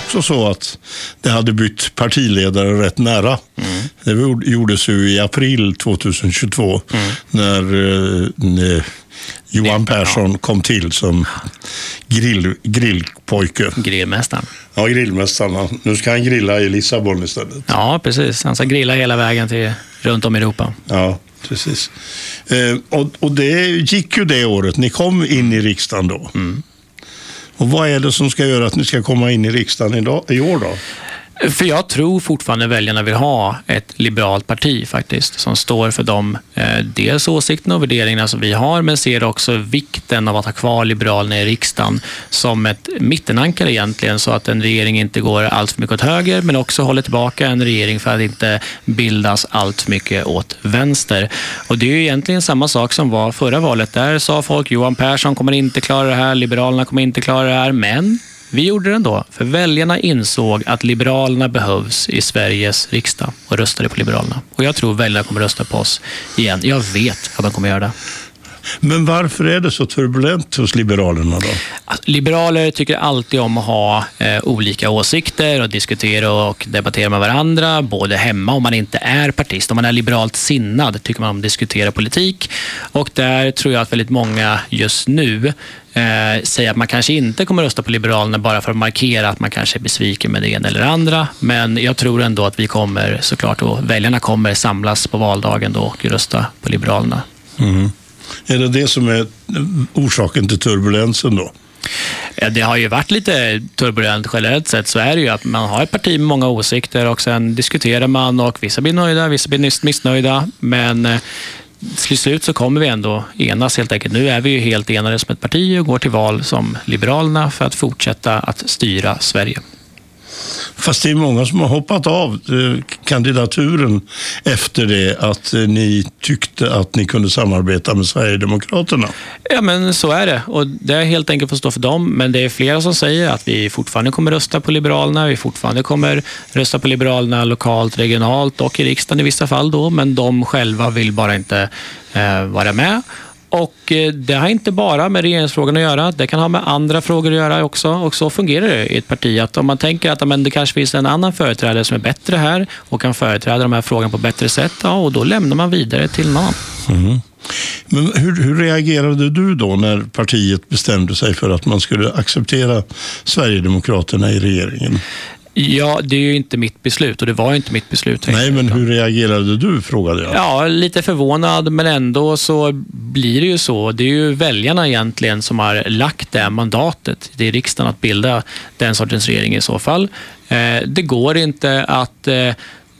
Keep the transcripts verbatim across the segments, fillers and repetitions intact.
också så att det hade bytt partiledare rätt nära. Mm. Det gjordes ju i april tjugohundratjugotvå mm. när eh, Johan Persson kom till som grill, grillpojke. Grillmästaren. Ja, grillmästaren. Nu ska han grilla i Lissabon istället. Ja, precis. Han ska grilla hela vägen till runt om i Europa. Ja, precis. Eh, och, och det gick ju det året. Ni kom in i riksdagen då. Mm. Och vad är det som ska göra att ni ska komma in i riksdagen idag, i år då? För jag tror fortfarande väljarna vill ha ett liberalt parti faktiskt som står för de eh, dels åsikterna och värderingarna som vi har, men ser också vikten av att ha kvar Liberalerna i riksdagen som ett mittenankare egentligen, så att en regering inte går allt för mycket åt höger men också håller tillbaka en regering för att inte bildas allt för mycket åt vänster. Och det är ju egentligen samma sak som var förra valet. Där sa folk Johan Persson kommer inte klara det här, Liberalerna kommer inte klara det här, men vi gjorde det ändå, för väljarna insåg att Liberalerna behövs i Sveriges riksdag och röstade på Liberalerna. Och jag tror väljarna kommer rösta på oss igen. Jag vet att de kommer göra det. Men varför är det så turbulent hos Liberalerna då? Liberaler tycker alltid om att ha eh, olika åsikter och diskutera och debattera med varandra, både hemma om man inte är partist. Om man är liberalt sinnad tycker man om att diskutera politik, och där tror jag att väldigt många just nu Eh, säga att man kanske inte kommer rösta på Liberalerna bara för att markera att man kanske är besviken med det ena eller andra. Men jag tror ändå att vi kommer såklart, och väljarna kommer samlas på valdagen då och rösta på Liberalerna. Mm. Är det det som är orsaken till turbulensen då? Ja, det har ju varit lite turbulent generellt sett, så är det ju att man har ett parti med många åsikter och sen diskuterar man och vissa blir nöjda, vissa blir missnöjda, men eh, till slut så kommer vi ändå enas helt enkelt. Nu är vi ju helt enade som ett parti och går till val som Liberalerna för att fortsätta att styra Sverige. Fast det är många som har hoppat av eh, kandidaturen efter det att eh, ni tyckte att ni kunde samarbeta med Sverigedemokraterna. Ja, men så är det. Och det är helt enkelt för att stå för dem. Men det är flera som säger att vi fortfarande kommer rösta på Liberalerna. Vi fortfarande kommer rösta på Liberalerna lokalt, regionalt och i riksdagen i vissa fall då. Men de själva vill bara inte eh, vara med. Och det har inte bara med regeringsfrågan att göra, det kan ha med andra frågor att göra också. Och så fungerar det i ett parti, att om man tänker att men det kanske finns en annan företrädare som är bättre här och kan företräda de här frågorna på bättre sätt, ja, och då lämnar man vidare till någon. Mm. Men hur, hur reagerade du då när partiet bestämde sig för att man skulle acceptera Sverigedemokraterna i regeringen? Ja, det är ju inte mitt beslut och det var ju inte mitt beslut. Nej, men hur reagerade du, frågade jag. Ja, lite förvånad, men ändå så blir det ju så. Det är ju väljarna egentligen som har lagt det mandatet. Det är riksdagen att bilda den sortens regering i så fall. Eh, det går inte att eh,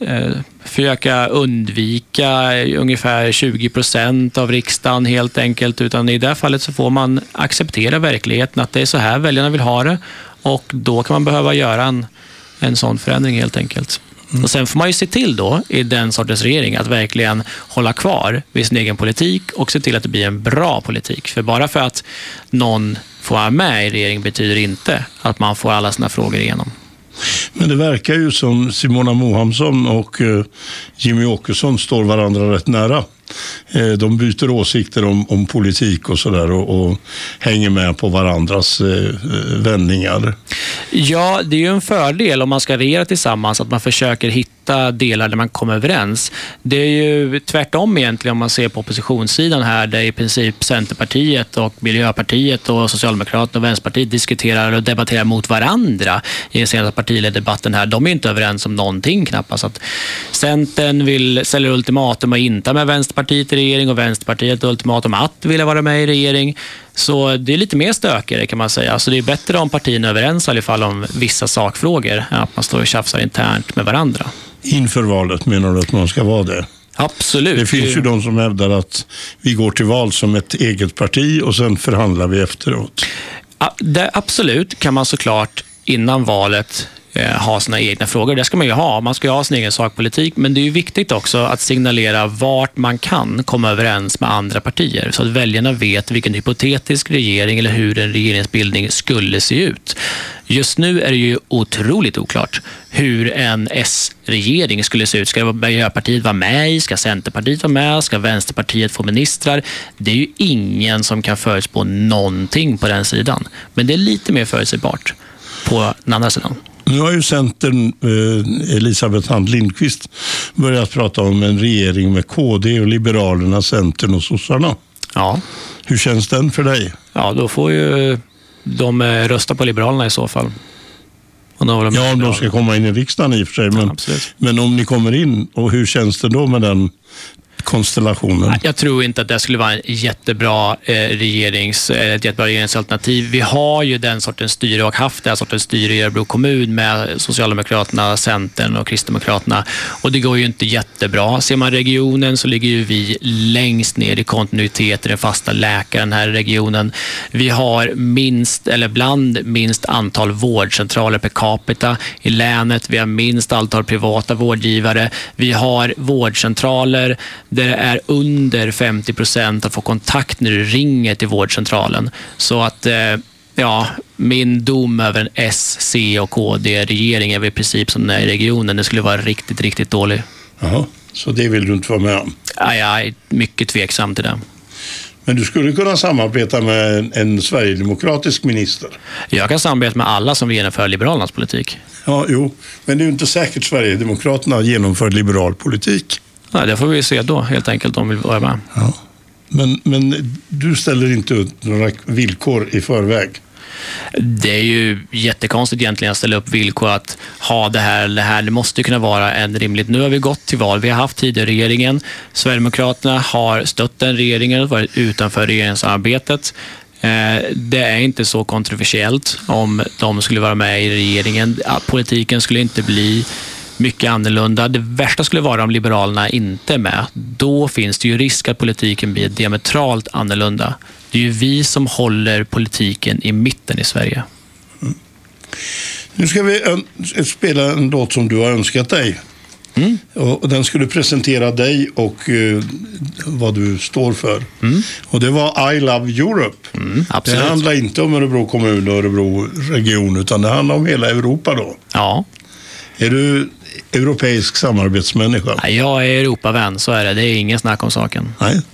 försöka undvika ungefär tjugo procent av riksdagen helt enkelt, utan i det här fallet så får man acceptera verkligheten att det är så här väljarna vill ha det, och då kan man behöva göra en en sån förändring helt enkelt. Mm. Och sen får man ju se till då i den sortens regering att verkligen hålla kvar vid sin egen politik och se till att det blir en bra politik. För bara för att någon får vara med i regeringen betyder inte att man får alla sina frågor igenom. Men det verkar ju som Simona Mohamsson och Jimmy Åkesson står varandra rätt nära. De byter åsikter om, om politik och sådär och, och hänger med på varandras eh, vändningar. Ja, det är ju en fördel om man ska regera tillsammans att man försöker hitta delar där man kommer överens. Det är ju tvärtom egentligen om man ser på oppositionssidan här, där i princip Centerpartiet och Miljöpartiet och Socialdemokraterna och Vänsterpartiet diskuterar och debatterar mot varandra i den senaste partiledardebatten här. De är inte överens om någonting knappast. Att Centern vill sälja ultimatum och inte med Vänsterpartiet i regering och Vänsterpartiet ultimatum att vilja vara med i regering. Så det är lite mer stökigare kan man säga. Så det är bättre om partierna är överens i alla fall om vissa sakfrågor än att man står och tjafsar internt med varandra. Inför valet menar du att man ska vara det? Absolut. Det finns ju de som hävdar att vi går till val som ett eget parti och sen förhandlar vi efteråt. Ja, det, absolut kan man såklart innan valet ha sina egna frågor. Det ska man ju ha. Man ska ju ha sin egen sakpolitik, men det är ju viktigt också att signalera vart man kan komma överens med andra partier så att väljarna vet vilken hypotetisk regering eller hur en regeringsbildning skulle se ut. Just nu är det ju otroligt oklart hur en S-regering skulle se ut. Ska Miljöpartiet vara med i? Ska Centerpartiet vara med? Ska Vänsterpartiet få ministrar? Det är ju ingen som kan förutspå någonting på den sidan. Men det är lite mer förutsägbart på den andra sidan. Nu har ju Centern, eh, Elisabeth Hand Lindqvist, börjat prata om en regering med K D och Liberalerna, Centern och sossarna. Ja. Hur känns den för dig? Ja, då får ju de rösta på Liberalerna i så fall. Och då de ja, om de ska komma in i riksdagen i och för sig. Men, ja, men om ni kommer in, och hur känns det då med den konstellationen? Jag tror inte att det skulle vara en jättebra, eh, regerings, eh, ett jättebra regeringsalternativ. Vi har ju den sortens styre och haft den sortens styre i Örebro kommun med Socialdemokraterna, Centern och Kristdemokraterna. Och det går ju inte jättebra. Ser man regionen så ligger ju vi längst ner i kontinuitet i den fasta läkaren här i regionen. Vi har minst, eller bland minst antal vårdcentraler per capita i länet. Vi har minst antal privata vårdgivare. Vi har vårdcentraler där det är under femtio procent att få kontakt när du ringer till vårdcentralen. Så att, ja, min dom över en S, C och K D-regering är väl i princip som den är i regionen. Det skulle vara riktigt, riktigt dålig. Jaha, så det vill du inte vara med om? Ja, jag är mycket tveksam till det. Men du skulle kunna samarbeta med en, en sverigedemokratisk minister? Jag kan samarbeta med alla som vill genomföra Liberalernas politik. Ja, jo. Men det är ju inte säkert Sverigedemokraterna genomför liberal politik. Nej, det får vi se då, helt enkelt, om vi vill vara med. Ja. Men, men du ställer inte ut några villkor i förväg? Det är ju jättekonstigt egentligen att ställa upp villkor att ha det här eller det här. Det måste kunna vara en rimligt. Nu har vi gått till val. Vi har haft tidigare regeringen. Sverigedemokraterna har stött den regeringen och varit utanför regeringsarbetet. Det är inte så kontroversiellt om de skulle vara med i regeringen. Politiken skulle inte bli mycket annorlunda. Det värsta skulle vara om Liberalerna inte är med. Då finns det ju risk att politiken blir diametralt annorlunda. Det är ju vi som håller politiken i mitten i Sverige. Mm. Nu ska vi spela en låt som du har önskat dig. Mm. Och den skulle presentera dig och uh, vad du står för. Mm. Och det var I Love Europe. Mm, det handlar inte om Örebro kommun och Örebro region, utan det handlar om hela Europa då. Ja. Är du europeisk samarbetsmänniska? Jag är Europavän, så är det. Det är ingen snack om saken. Nej,